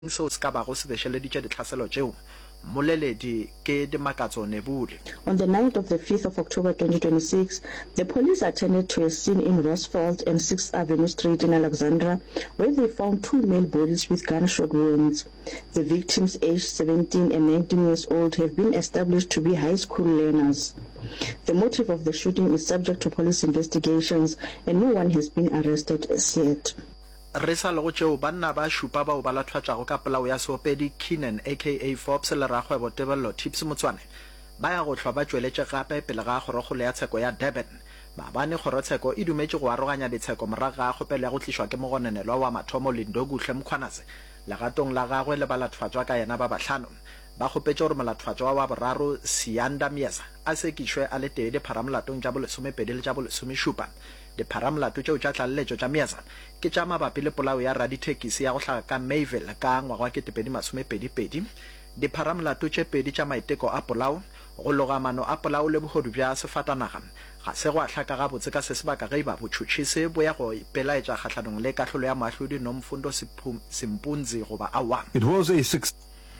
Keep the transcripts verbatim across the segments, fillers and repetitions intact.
so ska ba go se besheleditše ditlhaselo tšeo moleledi ke Dimakatso Nebule. On the night of the fifth of October twenty twenty-six, the police attended to a scene in Roosevelt and sixth Avenue Street in Alexandra, where they found two male bodies with gunshot wounds. The victims, aged seventeen and nineteen years old, have been established to be high school learners. The motive of the shooting is subject to police investigations, and no one has been arrested as yet. Re sa le go tšeo banna ba šupa bao ba lathwatšago ka polao ya Seopedi Keenan aka Forbes le ragwebo Tebello Tips Motswane ba ya go hlwa ba tšweletše gape pele ga kgorokgolo ya tsheko ya Durban. Maabane kgorotsheko e dumetše go aroganya ditsheko morago ga kgopelo ya go tlišwa ke mogononelwa wa mathomo Lindokuhle Mkhwanase legatong la gagwe le balathwatswa ka yena ba bahlano ba kgopetše gore molathwatswa wa boraro Siyanda Mieza a sekišwe a le tee dipharamlatong tša bolesomepedi le tša bolesomešupa. Dipharamlato tšeo tša tlaleletšo tša Mieza ke tša mabapi le polao ya radithekisi ya go hlaga ka Mayville ka ngwaga wa ketepedi masomepedipedi. Dipharamlato tše pedi tša maiteko a polao go loga mano a polao le bogodu bja sefatanaga ga se go a hlaka gabotse ka se sebaka ge ba botšhotšhise bo ya go ipelaetša kgatlhanong le kahlolo ya moahlodi Nomfundo Simpunzi goba awa. It was a six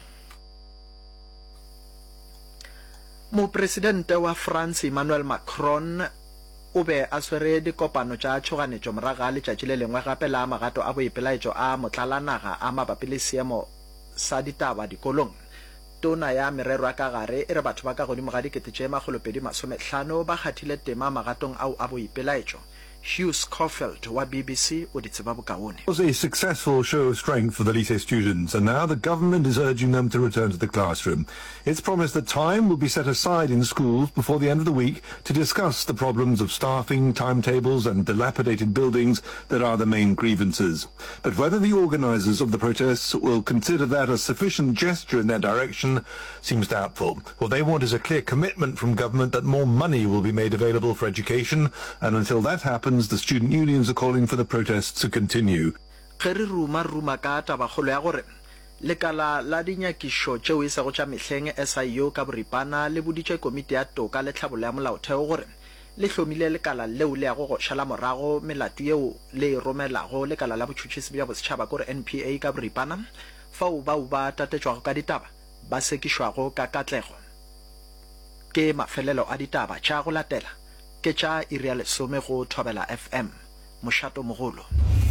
Mopresidente wa France Emmanuel Macron o be a swere dikopano tša tšhoganetšo morago ga letšatši le lengwe gape la magato a boipelaetšo a motlalanaga a mabapi le seemo sa ditaba dikolong. Tona ya merero ya ka gare e re batho ba ka godimo ga dikete tše magolopedi masomehlano ba kgathile tema magatong ao a boipelaetšo. Hugh Schofield wa B B C o di tseba bokaone. It was a successful show of strength for the lycée students, and now the government is urging them to return to the classroom. It's promised that time will be set aside in schools before the end of the week to discuss the problems of staffing, timetables and dilapidated buildings that are the main grievances. But whether the organisers of the protests will consider that a sufficient gesture in that direction seems doubtful. What they want is a clear commitment from government that more money will be made available for education, and until that happens, the student unions are calling for the protests to continue. Kere ruma ruma ka tabagolo ya gore lekala la dinyakišo tšeo e sego tša mehleng S I O ka boripana le boditše komiti ya toka le tlhabolo ya molaotheo gore le hlomile lekala leo le ya go gošala morago melato yeo le e romelago lekala la botšhotšhisi bja bosetšhaba kore N P A ka boripana fao bao ba tatetšwago ka ditaba ba sekišwago ka katlego ke mafelelo a ditaba tša go latela ke tša iri ya lesome go Thobela F M Mošato Mogolo.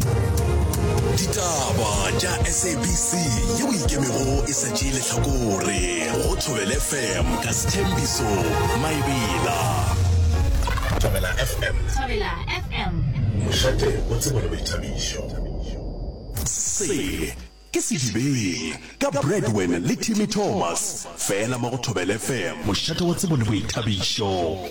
Ditaba tša S A B C yeo ikemego e sa tšee lehlakore go Thobela F M ka Sethembiso Maebela. Thobela F M. Thobela F M. Mošate wa tsebo le boithabišo. Se ke sedibeng ka Bradwin le Timmy Thomas fela mo go Thobela F M. Mošate wa tsebo le boithabišo.